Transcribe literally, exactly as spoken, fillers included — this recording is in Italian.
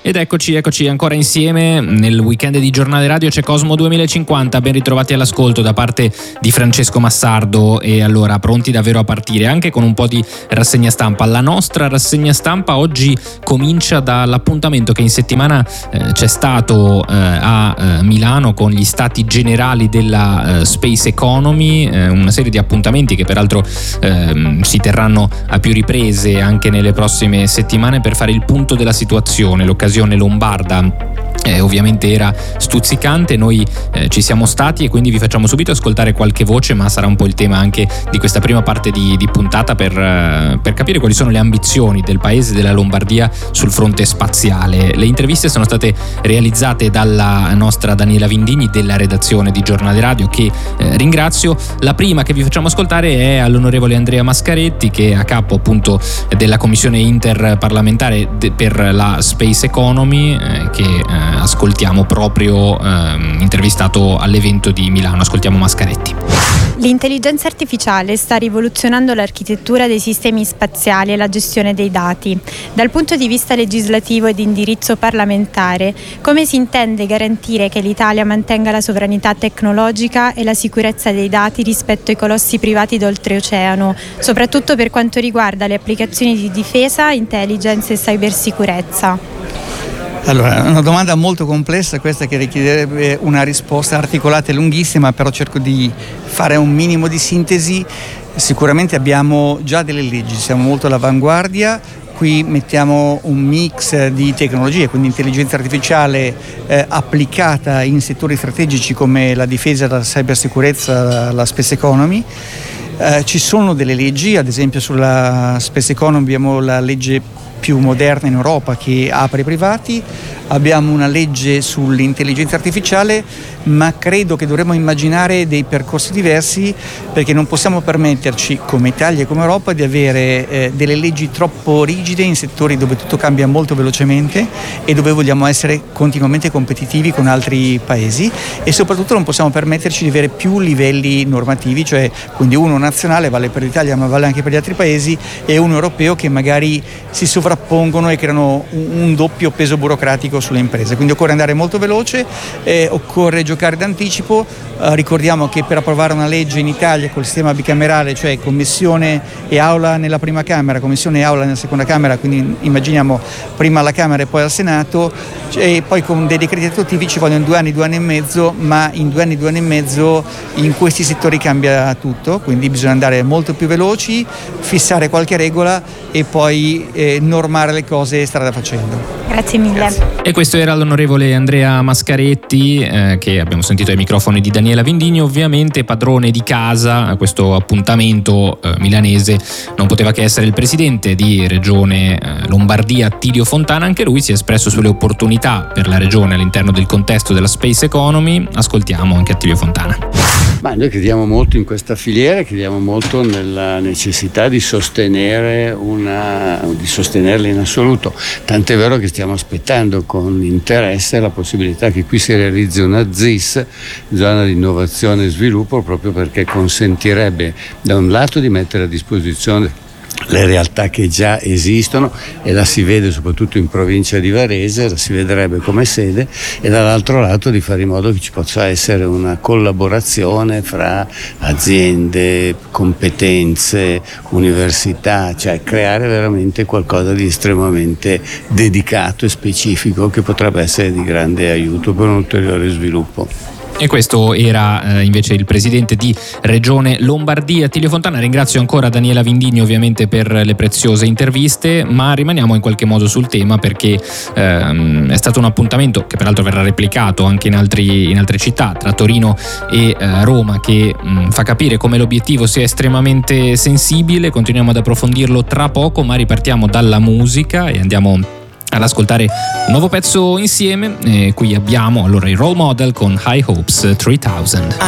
Ed eccoci, eccoci ancora insieme nel weekend di Giornale Radio. C'è Cosmo duemilacinquanta, ben ritrovati all'ascolto da parte di Francesco Massardo. E allora, pronti davvero a partire anche con un po' di rassegna stampa. La nostra rassegna stampa oggi comincia dall'appuntamento che in settimana eh, c'è stato eh, a eh, Milano con gli stati generali della eh, Space Economy, eh, una serie di appuntamenti che peraltro eh, si terranno a più riprese anche nelle prossime settimane per fare il punto della situazione. L'occasione lombarda Eh, ovviamente era stuzzicante, noi eh, ci siamo stati e quindi vi facciamo subito ascoltare qualche voce, ma sarà un po' il tema anche di questa prima parte di, di puntata per, eh, per capire quali sono le ambizioni del paese della Lombardia sul fronte spaziale. Le interviste sono state realizzate dalla nostra Daniela Vindigni della redazione di Giornale Radio, che eh, ringrazio. La prima che vi facciamo ascoltare è all'onorevole Andrea Mascaretti, che è a capo appunto della commissione interparlamentare de- per la Space Economy, eh, che eh, ascoltiamo proprio eh, intervistato all'evento di Milano. Ascoltiamo Mascaretti. L'intelligenza artificiale sta rivoluzionando l'architettura dei sistemi spaziali e la gestione dei dati. Dal punto di vista legislativo e di indirizzo parlamentare, come si intende garantire che l'Italia mantenga la sovranità tecnologica e la sicurezza dei dati rispetto ai colossi privati d'oltreoceano, soprattutto per quanto riguarda le applicazioni di difesa, intelligence e cybersicurezza? Allora, è una domanda molto complessa questa, che richiederebbe una risposta articolata e lunghissima, però cerco di fare un minimo di sintesi. Sicuramente abbiamo già delle leggi, siamo molto all'avanguardia. Qui mettiamo un mix di tecnologie, quindi intelligenza artificiale eh, applicata in settori strategici come la difesa, la cybersicurezza, la space economy. Eh, ci sono delle leggi, ad esempio sulla space economy abbiamo la legge più moderna in Europa che apre ai privati, abbiamo una legge sull'intelligenza artificiale, ma credo che dovremmo immaginare dei percorsi diversi, perché non possiamo permetterci come Italia e come Europa di avere eh, delle leggi troppo rigide in settori dove tutto cambia molto velocemente e dove vogliamo essere continuamente competitivi con altri paesi, e soprattutto non possiamo permetterci di avere più livelli normativi, cioè quindi uno nazionale vale per l'Italia ma vale anche per gli altri paesi, e uno europeo che magari si sovrappongono e creano un, un doppio peso burocratico sulle imprese. Quindi occorre andare molto veloce, eh, occorre giocare d'anticipo. Eh, ricordiamo che per approvare una legge in Italia col sistema bicamerale, cioè commissione e aula nella prima Camera, commissione e aula nella seconda Camera, quindi immaginiamo prima alla Camera e poi al Senato, e poi con dei decreti attuativi ci vogliono due anni, due anni e mezzo, ma in due anni, due anni e mezzo in questi settori cambia tutto, quindi bisogna andare molto più veloci, fissare qualche regola e poi eh, normare le cose strada facendo. Grazie mille. Grazie. E questo era l'onorevole Andrea Mascaretti, eh, che abbiamo sentito ai microfoni di Daniela Vindigni, ovviamente padrone di casa a questo appuntamento eh, milanese. Non poteva che essere il presidente di Regione eh, Lombardia, Attilio Fontana. Anche lui si è espresso sulle opportunità per la regione all'interno del contesto della Space Economy. Ascoltiamo anche Attilio Fontana. Ma noi crediamo molto in questa filiera, crediamo molto nella necessità di sostenere una, di sostenerla in assoluto, tant'è vero che stiamo aspettando con interesse la possibilità che qui si realizzi una Z I S, zona di innovazione e sviluppo, proprio perché consentirebbe da un lato di mettere a disposizione le realtà che già esistono, e la si vede soprattutto in provincia di Varese, la si vedrebbe come sede, e dall'altro lato di fare in modo che ci possa essere una collaborazione fra aziende, competenze, università, cioè creare veramente qualcosa di estremamente dedicato e specifico che potrebbe essere di grande aiuto per un ulteriore sviluppo. E questo era eh, invece il presidente di Regione Lombardia, Attilio Fontana. Ringrazio ancora Daniela Vindigni ovviamente per le preziose interviste, ma rimaniamo in qualche modo sul tema, perché ehm, è stato un appuntamento che peraltro verrà replicato anche in, altri, in altre città, tra Torino e eh, Roma, che mh, fa capire come l'obiettivo sia estremamente sensibile. Continuiamo ad approfondirlo tra poco, ma ripartiamo dalla musica e andiamo ad ascoltare un nuovo pezzo insieme. E qui abbiamo allora i Role Model con High Hopes tremila.